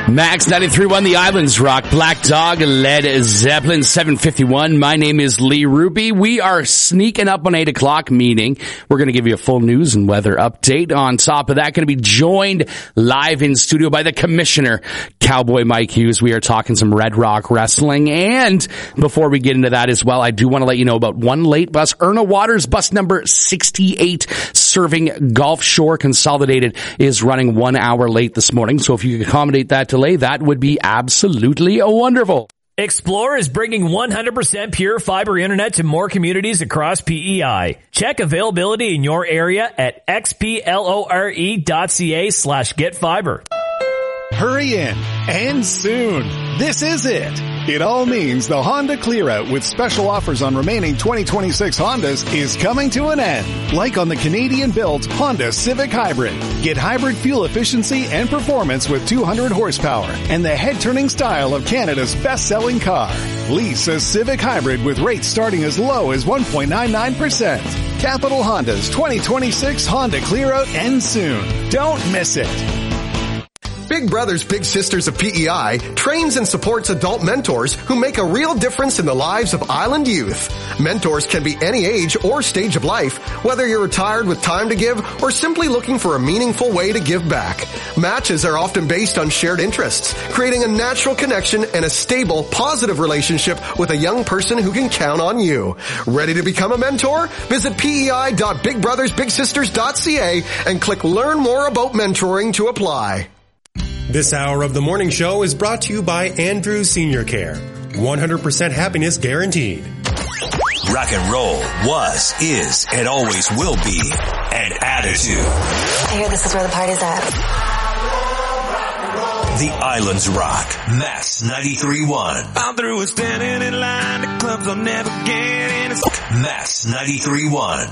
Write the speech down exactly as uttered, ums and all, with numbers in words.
Max ninety-three point one, The Islands Rock, Black Dog, Led Zeppelin, seven fifty-one. My name is Lee Ruby. We are sneaking up on eight o'clock, meaning we're going to give you a full news and weather update. On top of that, going to be joined live in studio by the commissioner, Cowboy Mike Hughes. We are talking some Red Rock wrestling. And before we get into that as well, I do want to let you know about one late bus. Erna Waters, bus number sixty-eight, serving Gulf Shore Consolidated, is running one hour late this morning. So if you could accommodate that delay, that would be absolutely wonderful. Explore is bringing one hundred percent pure fiber internet to more communities across P E I. Check availability in your area at xplore.ca slash get fiber. Hurry in, and soon. This is it. It all means the Honda Clear-Out with special offers on remaining twenty twenty-six Hondas is coming to an end. Like on the Canadian-built Honda Civic Hybrid. Get hybrid fuel efficiency and performance with two hundred horsepower and the head-turning style of Canada's best-selling car. Lease a Civic Hybrid with rates starting as low as one point nine nine percent. Capital Honda's twenty twenty-six Honda Clear-Out ends soon. Don't miss it. Big Brothers Big Sisters of P E I trains and supports adult mentors who make a real difference in the lives of island youth. Mentors can be any age or stage of life, whether you're retired with time to give or simply looking for a meaningful way to give back. Matches are often based on shared interests, creating a natural connection and a stable, positive relationship with a young person who can count on you. Ready to become a mentor? Visit P E I dot big brothers big sisters dot c a and click Learn More About Mentoring to apply. This hour of the morning show is brought to you by Andrew Senior Care. one hundred percent happiness guaranteed. Rock and roll was, is, and always will be an attitude. I hear this is where the party's at. The Islands Rock, Max ninety-three point one. I'm through with standing in line. The clubs I'll never get in. Max ninety-three point one.